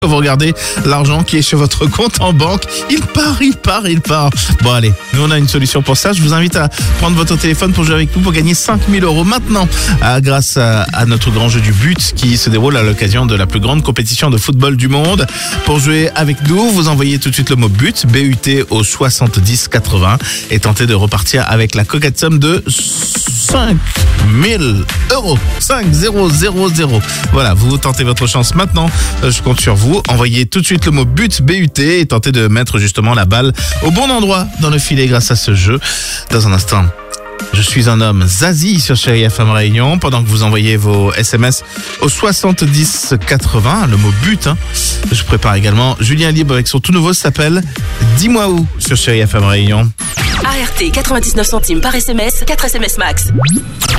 Vous regardez l'argent qui est sur votre compte en banque. Il part. Bon allez, nous on a une solution pour ça. Je vous invite à prendre votre téléphone pour jouer avec nous pour gagner 5 000 € maintenant grâce à notre grand jeu du but qui se déroule à l'occasion de la plus grande compétition de football du monde. Pour jouer avec nous, vous envoyez tout de suite le mot but, BUT au 70 80 et tentez de repartir avec la coquette somme de 5 000 €. 5 0 0 0. Voilà, vous tentez votre chance maintenant. Je compte sur vous. Envoyez tout de suite le mot but, BUT, et tentez de mettre justement la balle au bon endroit dans le filet grâce à ce jeu. Dans un instant, je suis un homme, Zazie sur Chérie FM Réunion, pendant que vous envoyez vos SMS au 70 80, le mot but. Je prépare également Julien Libre avec son tout nouveau, s'appelle Dis-moi où sur Chérie FM Réunion. ART 99 centimes par SMS, 4 SMS max.